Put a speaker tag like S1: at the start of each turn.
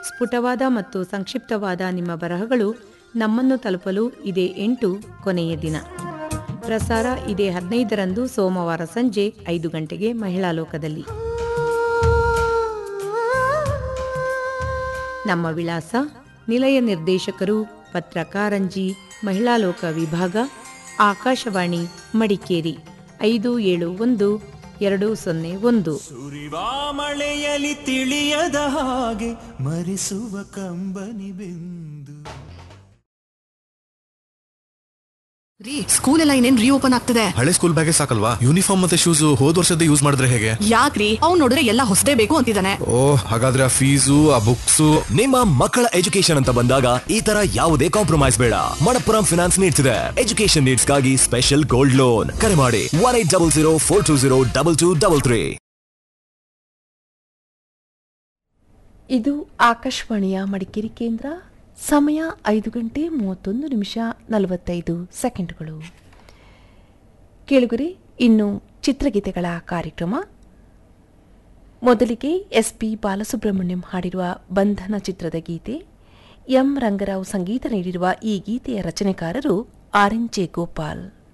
S1: ಸ್ಫುಟವಾದ ಮತ್ತು ಸಂಕ್ಷಿಪ್ತವಾದ ನಿಮ್ಮ ಬರಹಗಳು ನಮ್ಮನ್ನು ತಲುಪಲು ಇದೇ 8 ಕೊನೆಯ ದಿನ. ಪ್ರಸಾರ ಇದೇ 15ರಂದು ಸೋಮವಾರ ಸಂಜೆ 5 ಗಂಟೆಗೆ ಮಹಿಳಾ ಲೋಕದಲ್ಲಿ. ನಮ್ಮ ವಿಳಾಸ: ನಿಲಯ ನಿರ್ದೇಶಕರು, ಪತ್ರಕಾರಂಜಿ, ಮಹಿಳಾ ಲೋಕ ವಿಭಾಗ, ಆಕಾಶವಾಣಿ ಮಡಿಕೇರಿ 571201.
S2: ಸುರಿವಾ ಮಳೆಯಲಿ ತಿಳಿಯದ ಹಾಗೆ ಮರೆಸುವ ಕಂಬನಿ ಬಿಂದು.
S3: ರೀ, ಸ್ಕೂಲ್ ಎಲ್ಲ ಇನ್ನೇನ್ ರೀಓಪನ್ ಆಗ್ತದೆ.
S4: ಹಳೆ ಸ್ಕೂಲ್ ಬ್ಯಾಗೇ ಸಾಕಲ್ವಾ? ಯೂನಿಫಾರ್ಮ್ ಮತ್ತೆ ಶೂಸ್ ಹೋದ್ ವರ್ಷದ ಯೂಸ್ ಮಾಡಿದ್ರೆ ಹೇಗೆ?
S3: ಯಾಕ್ರಿ, ಅವ್ನು ನೋಡಿದ್ರೆ ಎಲ್ಲ ಹೊಸದೇ ಬೇಕು ಅಂತಿದ್ದಾನೆ.
S4: ಓ, ಹಾಗಾದ್ರೆ ಆ ಫೀಸು, ಆ ಬುಕ್ಸ್.
S5: ನಿಮ್ಮ ಮಕ್ಕಳ ಎಜುಕೇಶನ್ ಅಂತ ಬಂದಾಗ ಈ ತರ ಯಾವುದೇ ಕಾಂಪ್ರಮೈಸ್ ಬೇಡ. ಮಣಪ್ಪುರಂ ಫಿನಾನ್ಸ್ ನೀಡ್ತಿದೆ ಎಜುಕೇಶನ್ ನೀಡ್ಸ್ ಗಾಗಿ ಸ್ಪೆಷಲ್ ಗೋಲ್ಡ್ ಲೋನ್. ಕರೆ ಮಾಡಿ 1800420223.
S6: ಇದು ಆಕಾಶವಾಣಿಯ ಮಡಿಕೇರಿ ಕೇಂದ್ರ. ಸಮಯ 5:31:45. ಕೇಳುಗರೆ, ಇನ್ನು ಚಿತ್ರಗೀತೆಗಳ ಕಾರ್ಯಕ್ರಮ. ಮೊದಲಿಗೆ ಎಸ್ಪಿ ಬಾಲಸುಬ್ರಹ್ಮಣ್ಯಂ ಹಾಡಿರುವ ಬಂಧನ ಚಿತ್ರದ ಗೀತೆ. ಎಂ ರಂಗರಾವ್ ಸಂಗೀತ ನೀಡಿರುವ ಈ ಗೀತೆಯ ರಚನೆಕಾರರು ಆರ್.ಎನ್.ಜೆ. ಗೋಪಾಲ್.